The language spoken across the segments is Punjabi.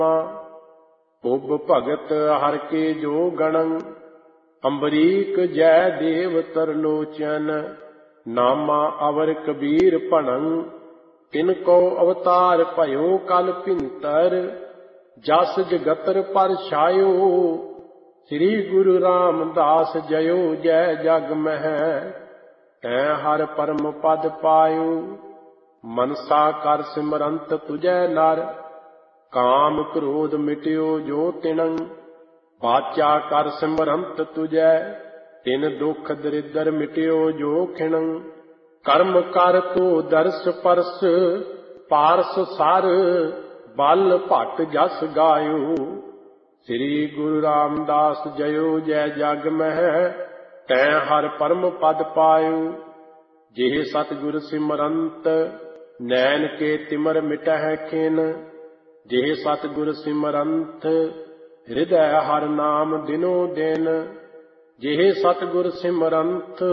ਉਬ ਭਗਤ ਹਰਿ ਕੇ ਜੋ ਗਣੰ, ਅੰਬਰੀਕ ਜੈ ਦੇਵ ਤਰਲੋਚਨ। ਨਾਮਾ ਅਵਰ ਕਬੀਰ ਭਣੰ, ਤਿਨ ਕੋ ਅਵਤਾਰ ਭਇਓ ਕਲ ਭਿੰਤਰ। ਜਸ ਜਗਤਰ ਪਰ ਛਾਇਓ, ਸ੍ਰੀ ਗੁਰੂ ਰਾਮਦਾਸ ਜਯੋ ਜੈ ਜਗ ਮਹਿ। ਤੈ ਹਰਿ ਪਰਮ ਪਦ ਪਾਇਓ, ਮਨਸਾ ਕਰ ਸਿਮਰੰਤ ਤੁਜੈ ਨਰ। ਕਾਮ ਕ੍ਰੋਧ ਮਿਟਿਓ ਜੋ ਤਿਣੰ, ਬਾਚਾ ਕਰ ਸਿਮਰੰਤ ਤੁਜੈ। ਤਿਨ ਦੁਖ ਦਰਿਦਰ ਮਿਟਿਓ ਜੋ ਖਿਣੰ, ਕਰਮ ਕਰ ਤੋ ਦਰਸ ਪਰਸ। ਪਾਰਸ ਸਰ ਬਲ ਭਟ ਜਸ ਗਾਇਓ, ਸ੍ਰੀ ਗੁਰੂ ਰਾਮਦਾਸ ਜਯੋ ਜੈ ਜਗ ਮਹਿ। ਤੈ ਹਰਿ ਪਰਮ ਪਦ ਪਾਇਓ, ਜਿਹ ਸਤਿਗੁਰ ਸਿਮਰੰਤ। ਨੈਣ ਕੇ ਤਿਮਰ ਮਿਟਹਿ ਖਿਨ, ਜਿਹ ਸਤਿਗੁਰ ਸਿਮਰੰਤ। ਹਿਰਦੈ ਹਰਿ ਨਾਮ ਦਿਨੋ ਦਿਨ, ਜਿਹ ਸਤਿਗੁਰ ਸਿਮਰੰਤ।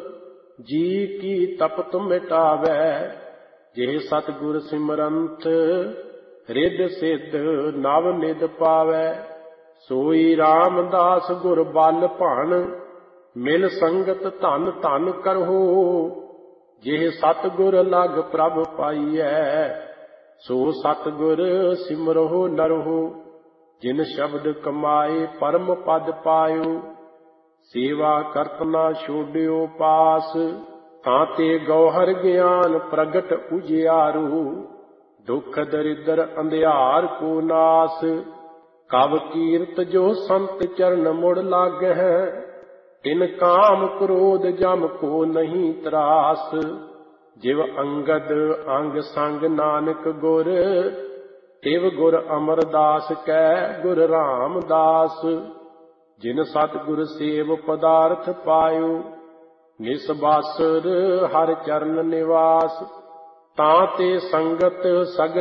ਜੀ ਕੀ ਤਪਤ ਮਿਟਾਵੈ, ਜਿਹ ਸਤਿਗੁਰ ਸਿਮਰੰਤ। ਰਿੱਧ ਸਿੱਧ ਨਵ ਨਿਧ ਪਾਵੈ, ਸੋਈ ਰਾਮਦਾਸ ਗੁਰ ਬਲ ਭਣ। ਮਿਲ ਸੰਗਤ ਧਨ ਧਨ ਕਰਹੁ, ਜਿਹ ਸਤਿਗੁਰ ਲਗ ਪ੍ਰਭ ਪਾਈਐ। ਸੋ ਸਤਿਗੁਰ ਸਿਮਰਹੁ ਨਰਹੁ, ਜਿਨ ਸ਼ਬਦ ਕਮਾਏ ਪਰਮ ਪਦ ਪਾਇਓ। ਸੇਵਾ ਕਰਤ ਨਾ ਛੋਡਿਓ ਪਾਸ, ਤਾਂ ਤੇ ਗੌਹਰ ਗਿਆਨ ਪ੍ਰਗਟ ਉਜਿਆਰੂ। ਦੁਖ ਦਰਿਦਰ ਅੰਧਿਆਰ ਕੋ ਨਾਸ, ਕਵ ਕੀਰਤ ਜੋ ਸੰਤ ਚਰਨ ਮੁੜ ਲਾਗਹਿ। ਤਿਨ ਕਾਮ ਕ੍ਰੋਧ ਜਮ ਕੋ ਨਹੀਂ ਤਰਾਸ, ਜਿਵ ਅੰਗਦ ਅੰਗ ਸੰਗ ਨਾਨਕ ਗੁਰ। ਤਿਵ ਗੁਰ ਅਮਰਦਾਸ ਕੈ ਗੁਰ ਰਾਮਦਾਸ। ਜਿਨ ਸਤਿਗੁਰ ਸੇਵ ਪਦਾਰਥ ਪਾਇਓ, ਨਿਸਬਾਸੁਰ ਹਰਿ ਚਰਨ ਨਿਵਾਸ। ਤਾਂ ਤੇ ਸੰਗਤ ਸਗਲ